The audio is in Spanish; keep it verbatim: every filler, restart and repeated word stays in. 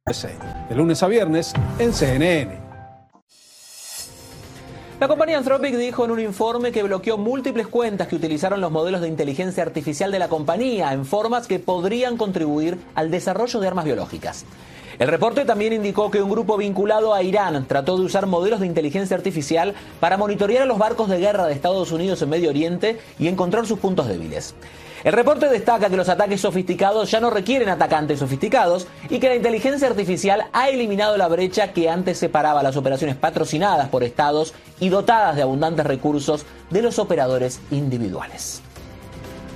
De lunes a viernes en C N N. La compañía Anthropic dijo en un informe que bloqueó múltiples cuentas que utilizaron los modelos de inteligencia artificial de la compañía en formas que podrían contribuir al desarrollo de armas biológicas. El reporte también indicó que un grupo vinculado a Irán trató de usar modelos de inteligencia artificial para monitorear a los barcos de guerra de Estados Unidos en Medio Oriente y encontrar sus puntos débiles. El reporte destaca que los ataques sofisticados ya no requieren atacantes sofisticados y que la inteligencia artificial ha eliminado la brecha que antes separaba las operaciones patrocinadas por estados y dotadas de abundantes recursos de los operadores individuales.